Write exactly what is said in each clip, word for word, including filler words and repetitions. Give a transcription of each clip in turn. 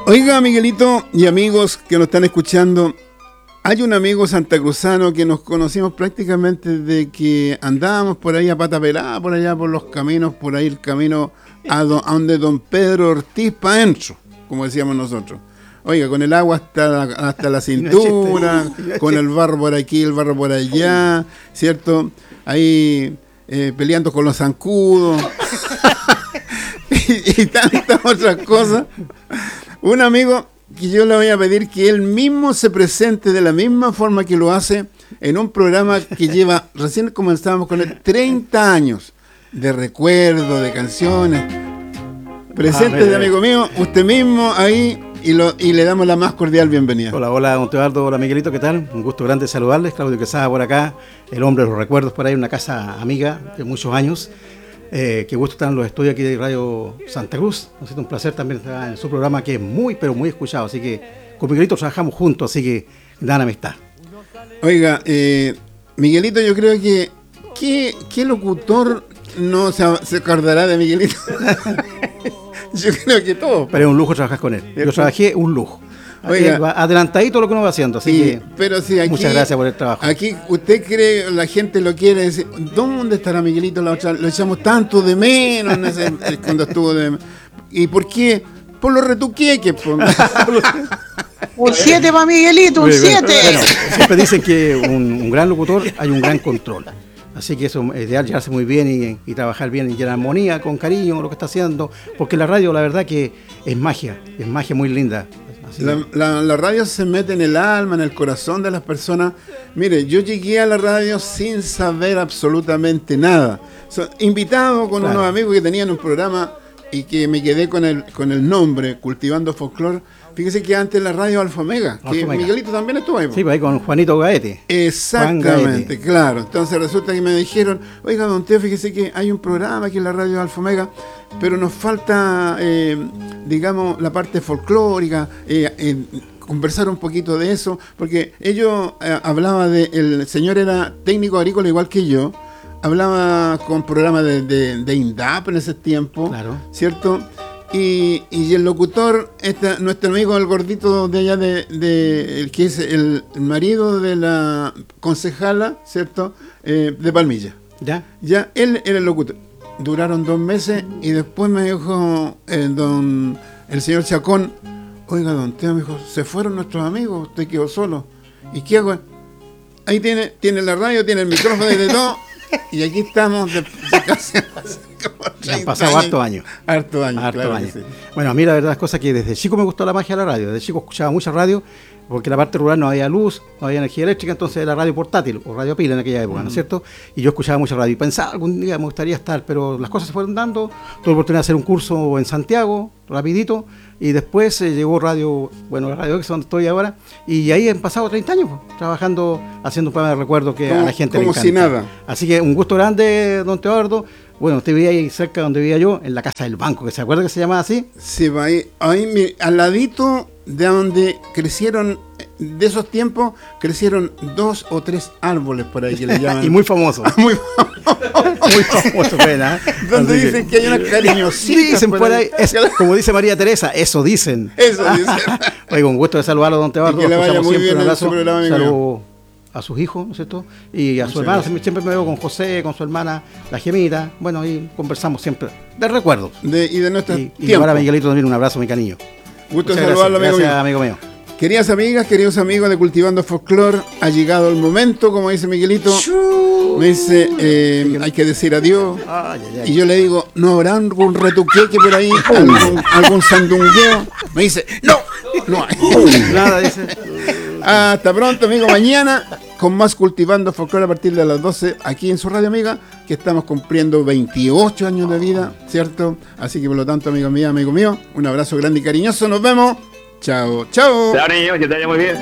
Oiga, Miguelito y amigos que nos están escuchando, hay un amigo santacruzano que nos conocimos prácticamente desde que andábamos por ahí a pata pelada, por allá por los caminos, por ahí el camino a, do, a donde don Pedro Ortiz pa' adentro, como decíamos nosotros. Oiga, con el agua hasta la, hasta la cintura, con el barro por aquí, el barro por allá, ¿cierto? Ahí eh, peleando con los zancudos y, y tantas otras cosas. Un amigo que yo le voy a pedir que él mismo se presente de la misma forma que lo hace en un programa que lleva, recién comenzábamos con él, treinta años de recuerdo, de canciones. Preséntese, ah, amigo mío, usted mismo ahí y, lo, y le damos la más cordial bienvenida. Hola, hola, don Teobaldo, hola, Miguelito, ¿qué tal? Un gusto grande saludarles. Claudio Quesada por acá, el hombre de los recuerdos por ahí, una casa amiga de muchos años. Eh, qué gusto estar en los estudios aquí de Radio Santa Cruz. Ha sido un placer también estar en su programa que es muy, pero muy escuchado. Así que con Miguelito trabajamos juntos, así que gran amistad. Oiga, eh, Miguelito, yo creo que ¿qué, qué locutor no se, se acordará de Miguelito? Yo creo que todo. Pero es un lujo trabajar con él. Yo trabajé un lujo. Oiga, adelantadito lo que uno va haciendo, así sí, que pero sí, aquí, muchas gracias por el trabajo. Aquí usted cree, la gente lo quiere decir, ¿dónde estará Miguelito? La otra, lo echamos tanto de menos en ese, cuando estuvo de... ¿Y por qué? Por los retuqueques. Por... un siete para Miguelito, un siete. Bueno, siempre dicen que un, un gran locutor hay un gran control. Así que eso es ideal, llevarse muy bien y, y trabajar bien y en armonía, con cariño, lo que está haciendo. Porque la radio, la verdad que es magia, es magia muy linda. La, la, la radio se mete en el alma, en el corazón de las personas. Mire, yo llegué a la radio sin saber absolutamente nada. So, invitado con claro. unos amigos que tenían un programa y que me quedé con el, con el nombre, Cultivando Folclor. Fíjese que antes la radio Alfa Omega, que Alfa Omega. Miguelito también estuvo ahí. Sí, pues ahí con Juanito Gaete. Exactamente, claro. Entonces resulta que me dijeron, oiga, don Teo, fíjese que hay un programa aquí en la radio Alfa Omega, pero nos falta, eh, digamos, la parte folclórica, eh, eh, conversar un poquito de eso, porque ellos eh, hablaba de, el señor era técnico agrícola igual que yo, hablaba con programas de, de, de INDAP en ese tiempo, claro. ¿cierto? Y, y el locutor, este, nuestro amigo el gordito de allá, de, de el que es el marido de la concejala, ¿cierto? Eh, de Palmilla. ¿Ya? Ya, él era el locutor. Duraron dos meses y después me dijo el, don, el señor Chacón, oiga, don Teo, me dijo, se fueron nuestros amigos, usted quedó solo. ¿Y qué hago? Ahí tiene, tiene la radio, tiene el micrófono y de todo. Y aquí estamos de, de casi, han pasado hartos años. Hartos años, harto claro años. Sí. Bueno, a mí la verdad es cosa que desde chico me gustó la magia de la radio. Desde chico escuchaba mucha radio, porque en la parte rural no había luz, no había energía eléctrica, entonces era radio portátil o radio pila en aquella época, mm. ¿no es cierto? Y yo escuchaba mucha radio y pensaba, algún día me gustaría estar, pero las cosas se fueron dando. Tuve la oportunidad de hacer un curso en Santiago, rapidito, y después eh, llegó radio, bueno, Radio X, donde estoy ahora, y ahí han pasado treinta años pues, trabajando, haciendo un programa de recuerdo que como, a la gente le como encanta. Si nada. Así que un gusto grande, don Teobaldo. Bueno, usted vivía ahí cerca donde vivía yo, en la Casa del Banco, que se acuerda que se llamaba así. Sí, ahí, ahí al ladito de donde crecieron, de esos tiempos, crecieron dos o tres árboles por ahí que le llaman. Y muy famoso. muy famoso. Muy famoso, pena. Donde así dicen que, que hay unas cariñositas. Dicen por ahí, es, como dice María Teresa, eso dicen. Eso dicen. Oiga, un gusto de saludarlo, don Teobaldo. Que le vaya muy bien en su programa. Saludos a sus hijos, ¿no es cierto? Y a Muchas su hermana, gracias. Siempre me veo con José, con su hermana, la Gemita. Bueno, y conversamos siempre de recuerdos. De, y de nuestro y, y para Miguelito también un abrazo, mi cariño. Gusto de saludarlo, amigo gracias, mío. amigo mío. Queridas amigas, queridos amigos de Cultivando Folclor, ha llegado el momento, como dice Miguelito. Me dice, eh, hay que decir adiós. Ay, ay, ay. Y yo le digo, ¿no habrá algún retuqueque por ahí? ¿Algún, algún sandungueo? Me dice, no, no hay. Nada, dice. Hasta pronto, amigo. Mañana con más Cultivando Folclor a partir de las doce aquí en su radio amiga, que estamos cumpliendo veintiocho años de vida, ¿cierto? Así que por lo tanto, amigo mío, amigo mío, un abrazo grande y cariñoso. Nos vemos. Chao, chao. Chao, niños, que te vaya muy bien.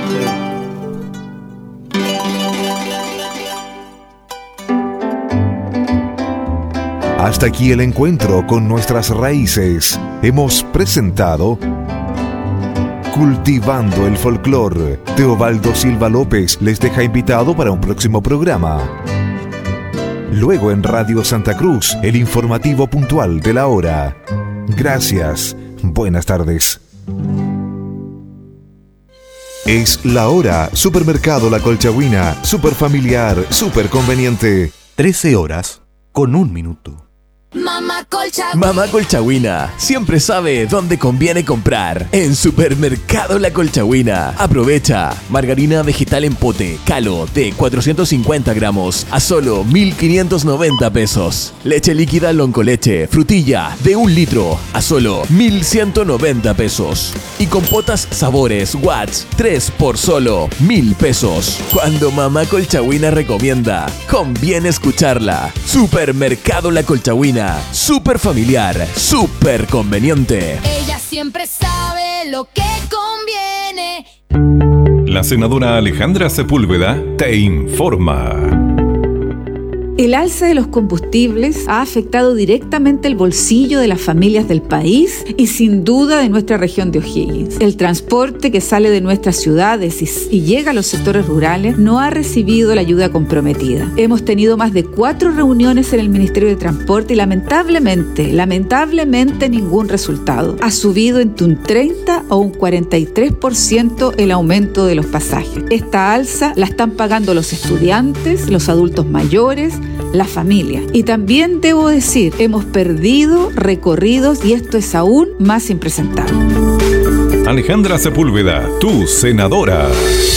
Hasta aquí el encuentro con nuestras raíces. Hemos presentado Cultivando el Folclor. Teobaldo Silva López les deja invitado para un próximo programa. Luego en Radio Santa Cruz, el informativo puntual de la hora. Gracias. Buenas tardes. Es la hora. Supermercado La Colchagüina. Super familiar, super conveniente. trece horas con un minuto. Mamá Colchagüina. Mamá Colchagüina siempre sabe dónde conviene comprar. En Supermercado La Colchagüina. Aprovecha. Margarina vegetal en pote, Calo, de cuatrocientos cincuenta gramos, a solo mil quinientos noventa pesos. Leche líquida Loncoleche, frutilla, de un litro, a solo mil ciento noventa pesos. Y compotas sabores Watts, tres por solo mil pesos. Cuando Mamá Colchagüina recomienda, conviene escucharla. Supermercado La Colchagüina. Súper familiar, súper conveniente. Ella siempre sabe lo que conviene. La senadora Alejandra Sepúlveda te informa. El alza de los combustibles ha afectado directamente el bolsillo de las familias del país y sin duda de nuestra región de O'Higgins. El transporte que sale de nuestras ciudades y, y llega a los sectores rurales no ha recibido la ayuda comprometida. Hemos tenido más de cuatro reuniones en el Ministerio de Transporte y lamentablemente, lamentablemente ningún resultado. Ha subido entre un treinta o un cuarenta y tres por ciento el aumento de los pasajes. Esta alza la están pagando los estudiantes, los adultos mayores, la familia. Y también debo decir, hemos perdido recorridos y esto es aún más impresentable. Alejandra Sepúlveda, tu senadora.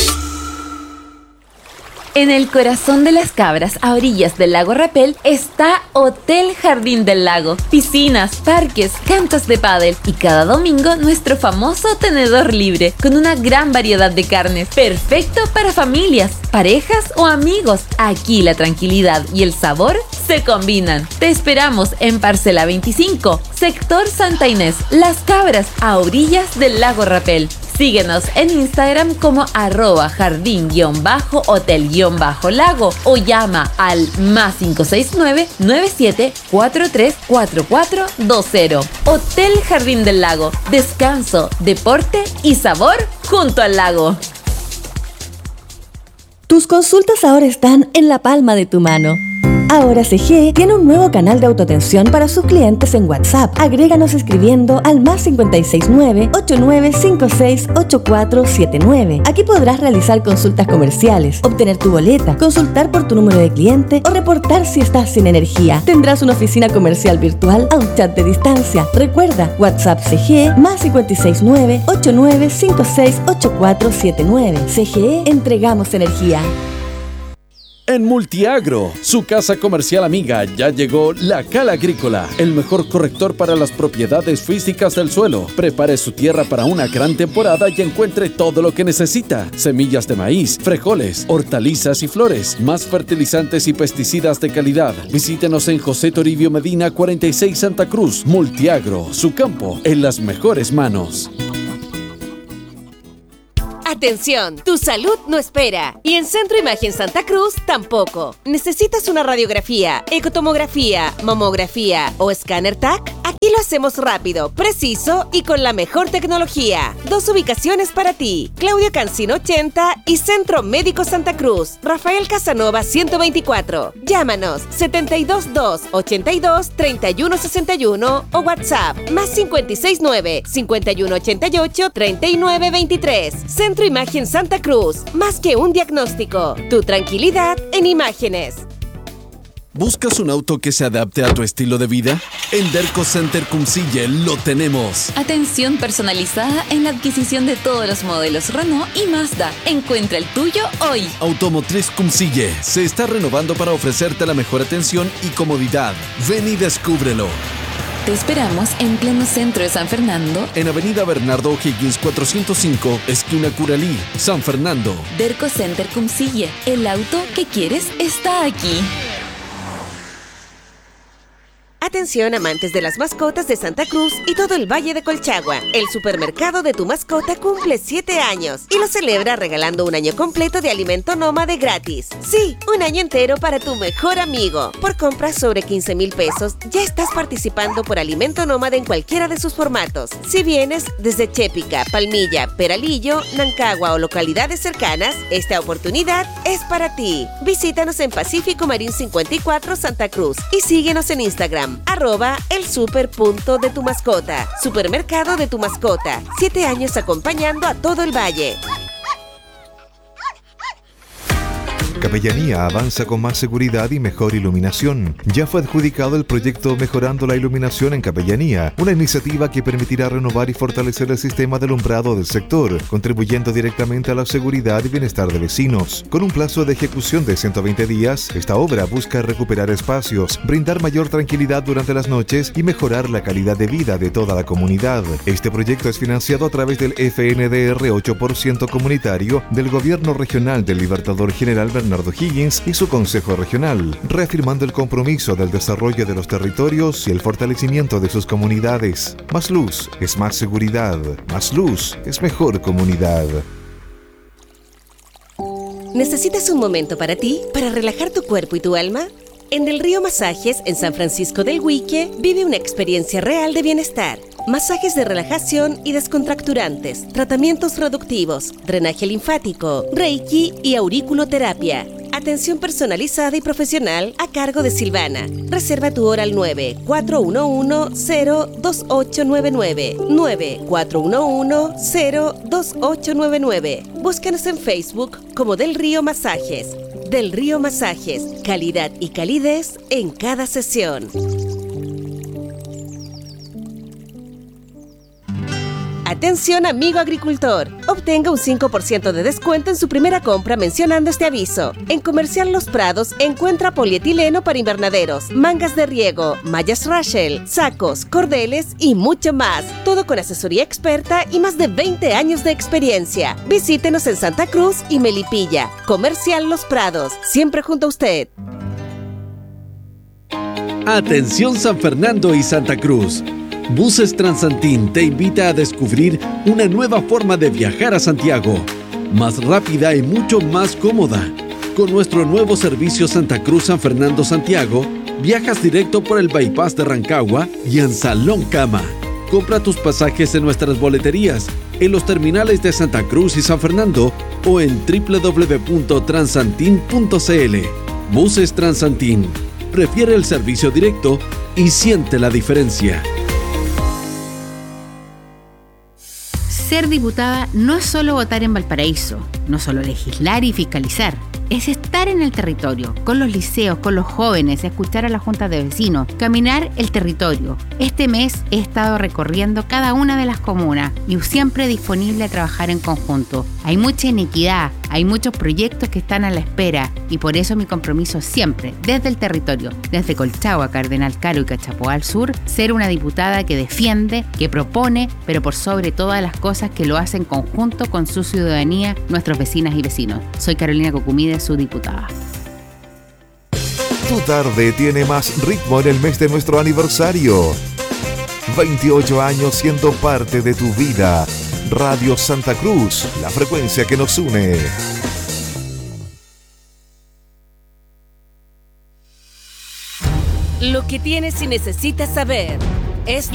En el corazón de Las Cabras, a orillas del lago Rapel, está Hotel Jardín del Lago. Piscinas, parques, canchas de pádel y cada domingo nuestro famoso tenedor libre con una gran variedad de carnes. Perfecto para familias, parejas o amigos. Aquí la tranquilidad y el sabor se combinan. Te esperamos en Parcela veinticinco, sector Santa Inés, Las Cabras, a orillas del lago Rapel. Síguenos en Instagram como arroba jardín-hotel-lago o llama al más cinco seis nueve, nueve siete cuatro tres cuatro cuatro dos cero. Hotel Jardín del Lago. Descanso, deporte y sabor junto al lago. Tus consultas ahora están en la palma de tu mano. Ahora C G tiene un nuevo canal de autoatención para sus clientes en WhatsApp. Agréganos escribiendo al más cinco seis nueve, ocho nueve cinco seis, ocho cuatro siete nueve. Aquí podrás realizar consultas comerciales, obtener tu boleta, consultar por tu número de cliente o reportar si estás sin energía. Tendrás una oficina comercial virtual a un chat de distancia. Recuerda, WhatsApp C G más cinco seis nueve, ocho nueve cinco seis, ocho cuatro siete nueve. C G E, entregamos energía. En Multiagro, su casa comercial amiga, ya llegó La Cala Agrícola, el mejor corrector para las propiedades físicas del suelo. Prepare su tierra para una gran temporada y encuentre todo lo que necesita: semillas de maíz, frijoles, hortalizas y flores, más fertilizantes y pesticidas de calidad. Visítenos en José Toribio Medina cuarenta y seis Santa Cruz. Multiagro, su campo en las mejores manos. Atención, tu salud no espera. Y en Centro Imagen Santa Cruz tampoco. ¿Necesitas una radiografía, ecotomografía, mamografía o escáner T A C? Aquí lo hacemos rápido, preciso y con la mejor tecnología. Dos ubicaciones para ti: Claudio Cancino ochenta y Centro Médico Santa Cruz, Rafael Casanova ciento veinticuatro. Llámanos setenta y dos dos, ochenta y dos, treinta y uno sesenta y uno o WhatsApp más cincuenta y seis nueve, cincuenta y uno ochenta y ocho, treinta y nueve veintitrés. Centro Imagen Santa Cruz, más que un diagnóstico, tu tranquilidad en imágenes. ¿Buscas un auto que se adapte a tu estilo de vida? En Derco Center Cumcille lo tenemos. Atención personalizada en la adquisición de todos los modelos Renault y Mazda. Encuentra el tuyo hoy. Automotriz Cumcille se está renovando para ofrecerte la mejor atención y comodidad. Ven y descúbrelo. Te esperamos en pleno centro de San Fernando, en Avenida Bernardo O'Higgins cuatrocientos cinco, esquina Curalí, San Fernando. Derco Center Cumcille, el auto que quieres está aquí. Atención, amantes de las mascotas de Santa Cruz y todo el Valle de Colchagua. El supermercado de tu mascota cumple siete años y lo celebra regalando un año completo de alimento nómade gratis. Sí, un año entero para tu mejor amigo. Por compras sobre quince mil pesos, ya estás participando por alimento nómade en cualquiera de sus formatos. Si vienes desde Chépica, Palmilla, Peralillo, Nancagua o localidades cercanas, esta oportunidad es para ti. Visítanos en Pacífico Marín cincuenta y cuatro, Santa Cruz, y síguenos en Instagram. arroba el super punto de tu mascota. Supermercado de tu mascota. Siete años acompañando a todo el valle. Capellanía avanza con más seguridad y mejor iluminación. Ya fue adjudicado el proyecto Mejorando la Iluminación en Capellanía, una iniciativa que permitirá renovar y fortalecer el sistema de alumbrado del sector, contribuyendo directamente a la seguridad y bienestar de vecinos. Con un plazo de ejecución de ciento veinte días, esta obra busca recuperar espacios, brindar mayor tranquilidad durante las noches y mejorar la calidad de vida de toda la comunidad. Este proyecto es financiado a través del F N D R ocho por ciento comunitario del Gobierno Regional del Libertador General Bernardo Higgins y su Consejo Regional, reafirmando el compromiso del desarrollo de los territorios y el fortalecimiento de sus comunidades. Más luz es más seguridad, más luz es mejor comunidad. ¿Necesitas un momento para ti, para relajar tu cuerpo y tu alma? En Del Río Masajes, en San Francisco del Huique, vive una experiencia real de bienestar. Masajes de relajación y descontracturantes, tratamientos reductivos, drenaje linfático, reiki y auriculoterapia. Atención personalizada y profesional a cargo de Silvana. Reserva tu hora al nueve cuatro uno uno cero dos ocho nueve nueve. nueve cuatro uno uno cero dos ocho nueve nueve. Búscanos en Facebook como Del Río Masajes. Del Río Masajes, calidad y calidez en cada sesión. Atención amigo agricultor, obtenga un cinco por ciento de descuento en su primera compra mencionando este aviso. En Comercial Los Prados encuentra polietileno para invernaderos, mangas de riego, mallas Rachel, sacos, cordeles y mucho más. Todo con asesoría experta y más de veinte años de experiencia. Visítenos en Santa Cruz y Melipilla. Comercial Los Prados, siempre junto a usted. Atención San Fernando y Santa Cruz. Buses Transantín te invita a descubrir una nueva forma de viajar a Santiago, más rápida y mucho más cómoda. Con nuestro nuevo servicio Santa Cruz San Fernando Santiago, viajas directo por el bypass de Rancagua y en Salón Cama. Compra tus pasajes en nuestras boleterías, en los terminales de Santa Cruz y San Fernando o en doble u doble u doble u punto transantin punto c l. Buses Transantín. Prefiere el servicio directo y siente la diferencia. Ser diputada no es solo votar en Valparaíso, no solo legislar y fiscalizar. Es estar en el territorio, con los liceos, con los jóvenes, escuchar a la junta de vecinos, caminar el territorio. Este mes he estado recorriendo cada una de las comunas y siempre disponible a trabajar en conjunto. Hay mucha inequidad, hay muchos proyectos que están a la espera y por eso mi compromiso siempre, desde el territorio, desde Colchagua, Cardenal Caro y Cachapoal al sur, ser una diputada que defiende, que propone, pero por sobre todas las cosas que lo hace en conjunto con su ciudadanía, nuestros vecinas y vecinos. Soy Carolina Cocumide, su diputada. Tu tarde tiene más ritmo en el mes de nuestro aniversario. veintiocho años siendo parte de tu vida. Radio Santa Cruz, la frecuencia que nos une. Lo que tienes y necesitas saber es